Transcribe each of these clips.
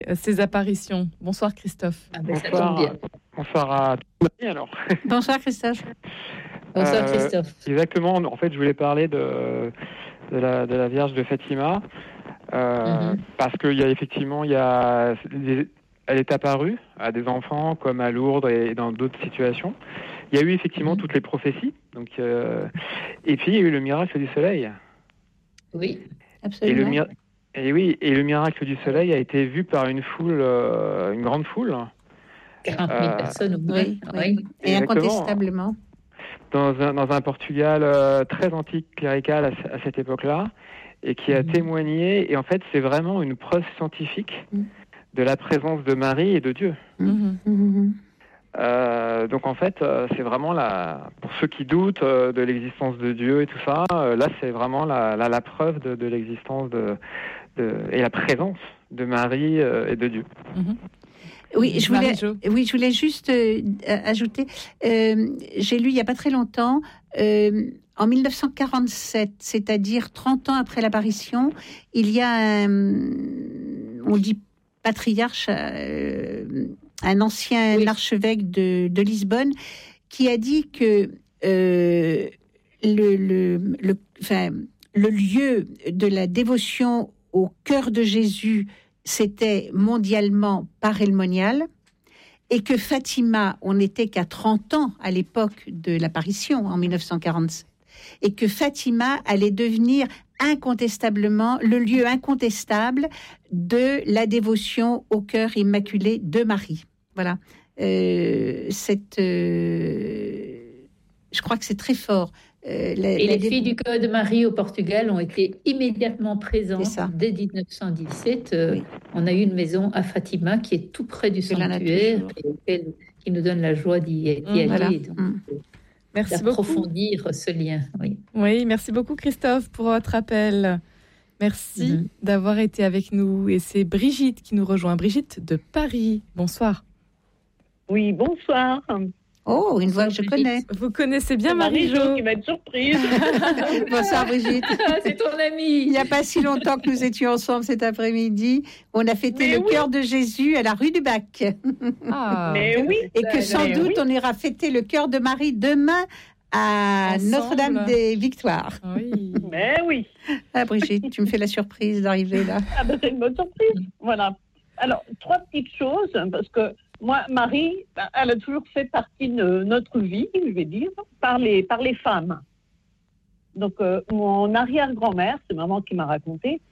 ces apparitions. Bonsoir Christophe. Ça tombe bien. Bonsoir à tous. Alors. Bonsoir Christophe. Bonsoir Christophe. Exactement. En fait, je voulais parler de la Vierge de Fatima parce qu'il y a effectivement, elle est apparue à des enfants comme à Lourdes et dans d'autres situations. Il y a eu effectivement toutes les prophéties. Donc, et puis il y a eu le miracle du soleil. Oui, absolument. Et le miracle du soleil a été vu par une foule, une grande foule. 40 000 personnes au moins. Oui. Et incontestablement. Dans un Portugal très antique, clérical à cette époque-là, et qui a témoigné. Et en fait, c'est vraiment une preuve scientifique de la présence de Marie et de Dieu. Donc en fait, c'est vraiment pour ceux qui doutent de l'existence de Dieu et tout ça, là c'est vraiment la preuve de l'existence et la présence de Marie et de Dieu. Oui, je voulais juste ajouter, j'ai lu il n'y a pas très longtemps, en 1947, c'est-à-dire 30 ans après l'apparition, il y a on dit patriarche, un ancien archevêque de Lisbonne, qui a dit que le lieu de la dévotion au cœur de Jésus, c'était mondialement parémonial, et que Fatima, on n'était qu'à 30 ans à l'époque de l'apparition, en 1947, et que Fatima allait devenir incontestablement le lieu incontestable de la dévotion au cœur immaculé de Marie. Voilà. Je crois que c'est très fort. Les filles du cœur de Marie au Portugal ont été immédiatement présentes dès 1917. On a eu une maison à Fatima qui est tout près du sanctuaire et qui nous donne la joie d'y aller. Voilà. Merci d'approfondir ce lien. Oui, merci beaucoup Christophe pour votre appel. Merci d'avoir été avec nous. Et c'est Brigitte qui nous rejoint. Brigitte de Paris. Bonsoir. Oui, bonsoir. Oh, une voix que je connais. Vous connaissez bien Marie-Jo qui va être surprise. Bonsoir Brigitte. C'est ton amie. Il n'y a pas si longtemps que nous étions ensemble cet après-midi. On a fêté cœur de Jésus à la rue du Bac. Mais oui. Et que sans doute on ira fêter le cœur de Marie demain à Notre-Dame des Victoires. Oui. Mais oui. Ah Brigitte, tu me fais la surprise d'arriver là. Ah ben c'est une bonne surprise. Voilà. Alors, 3 petites choses, parce que moi, Marie, elle a toujours fait partie de notre vie, je vais dire, par les femmes. Donc, mon arrière-grand-mère, c'est maman qui m'a raconté,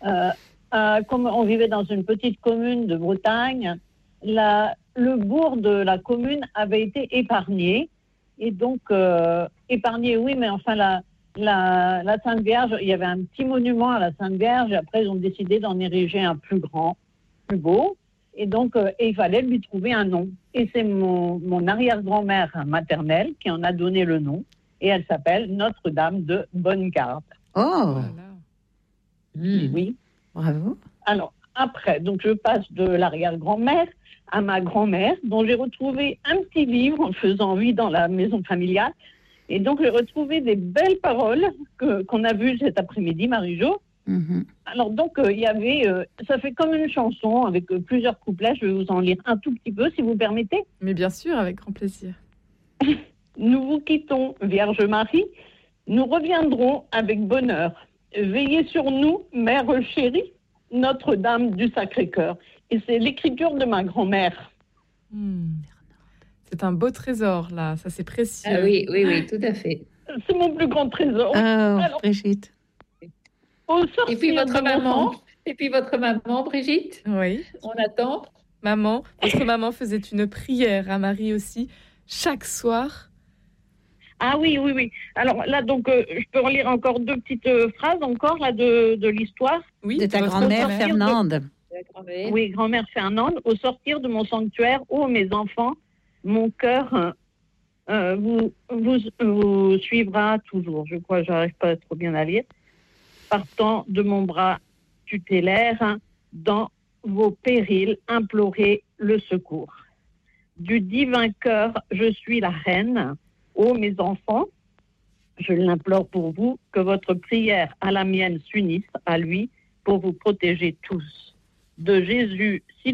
comme on vivait dans une petite commune de Bretagne, le bourg de la commune avait été épargné. Et donc, épargné, oui, mais enfin, la Sainte Vierge, il y avait un petit monument à la Sainte Vierge, et après, ils ont décidé d'en ériger un plus grand, plus beau. Et donc, il fallait lui trouver un nom. Et c'est mon arrière-grand-mère maternelle qui en a donné le nom. Et elle s'appelle Notre-Dame de Bonne-Garde. Oh Oui. Bravo. Alors, après, donc je passe de l'arrière-grand-mère à ma grand-mère, dont j'ai retrouvé un petit livre en faisant vie dans la maison familiale. Et donc, j'ai retrouvé des belles paroles qu'on a vues cet après-midi, Marie-Jo. Alors donc il y avait, ça fait comme une chanson avec plusieurs couplets. Je vais vous en lire un tout petit peu si vous permettez. Mais bien sûr, avec grand plaisir. Nous vous quittons, Vierge Marie, nous reviendrons avec bonheur. Veillez sur nous, Mère chérie, Notre-Dame du Sacré-Cœur. Et c'est l'écriture de ma grand-mère. C'est un beau trésor là, ça c'est précieux. Ah oui, tout à fait. C'est mon plus grand trésor. Alors, Brigitte. Et puis votre maman, Brigitte. Oui. On attend. Maman, votre maman faisait une prière à Marie aussi chaque soir. Ah oui. Alors là, donc, je peux relire encore 2 petites phrases encore là de l'histoire. Oui. De ta grand-mère Fernande. Oui, grand-mère Fernande. Au sortir de mon sanctuaire, ô mes enfants, mon cœur vous suivra toujours. Je crois que j'arrive pas trop bien à lire. Partant de mon bras tutélaire, dans vos périls, implorez le secours. Du divin cœur, je suis la reine. Ô mes enfants, je l'implore pour vous, que votre prière à la mienne s'unisse à lui pour vous protéger tous. de Jésus